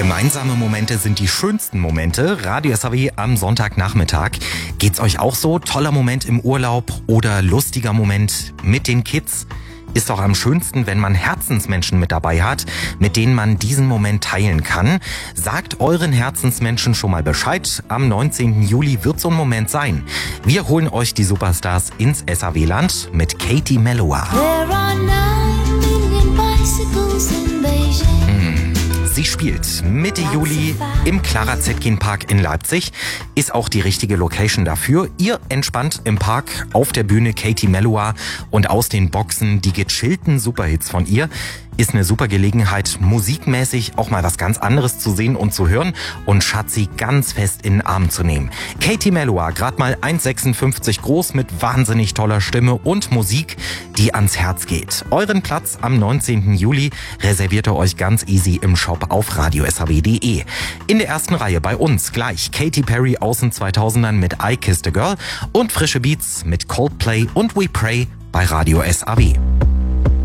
Gemeinsame Momente sind die schönsten Momente. Radio SAW am Sonntagnachmittag. Geht's euch auch so? Toller Moment im Urlaub oder lustiger Moment mit den Kids? Ist doch am schönsten, wenn man Herzensmenschen mit dabei hat, mit denen man diesen Moment teilen kann. Sagt euren Herzensmenschen schon mal Bescheid. Am 19. Juli wird so ein Moment sein. Wir holen euch die Superstars ins SAW-Land mit Katie Melua. Sie spielt Mitte Juli im Clara Zetkin Park in Leipzig. Ist auch die richtige Location dafür. Ihr entspannt im Park auf der Bühne Katie Melua und aus den Boxen die gechillten Superhits von ihr. Ist eine super Gelegenheit, musikmäßig auch mal was ganz anderes zu sehen und zu hören und Schatzi ganz fest in den Arm zu nehmen. Katie Melua, gerade mal 1,56 groß mit wahnsinnig toller Stimme und Musik, die ans Herz geht. Euren Platz am 19. Juli reserviert ihr euch ganz easy im Shop auf radiosaw.de. In der ersten Reihe bei uns gleich Katy Perry aus den 2000ern mit I Kissed a Girl und frische Beats mit Coldplay und We Pray bei Radio SAW.